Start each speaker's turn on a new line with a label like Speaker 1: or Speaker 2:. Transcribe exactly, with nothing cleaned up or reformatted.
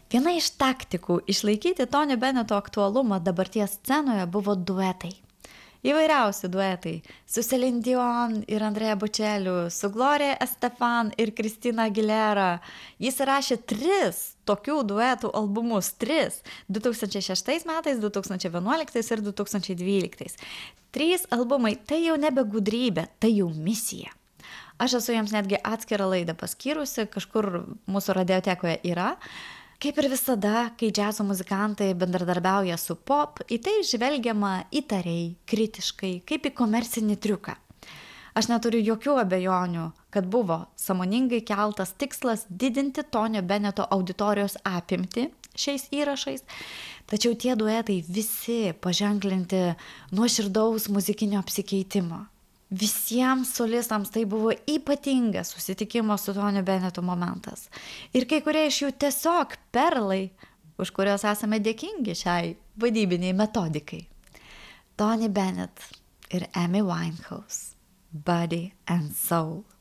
Speaker 1: Viena iš taktikų išlaikyti Tonio Benneto aktualumą dabarties scenoje buvo duetai. Įvairiausi duetai su Celine Dion ir Andrea Bocelliu, su Gloria Estefan ir Christina Aguilera. Jis rašė tris tokių duetų albumus, tris, du tūkstančiai šeštais metais, du tūkstančiai vienuoliktais ir du tūkstančiai dvyliktais. Trys albumai, tai jau nebe gudrybė, tai jau misija. Aš esu jiems netgi atskirą laidą paskyrusi, kažkur mūsų radiotekoje yra. Kaip ir visada, kai džiazo muzikantai bendradarbiauja su pop, į tai žvelgiama įtariai, kritiškai, kaip į komercinį triuką. Aš neturiu jokių abejonių, kad buvo sąmoningai keltas tikslas didinti Tonio Benneto auditorijos apimtį šiais įrašais, tačiau tie duetai visi paženklinti nuoširdaus muzikinio apsikeitimo. Visiems solistams tai buvo ypatingas susitikimo su Toniu Bennetu momentas. Ir kai kurie iš jų tiesiog perlai, už kurios esame dėkingi šiai vadybiniai metodikai. Tony Bennett ir Amy Winehouse, Body and Soul.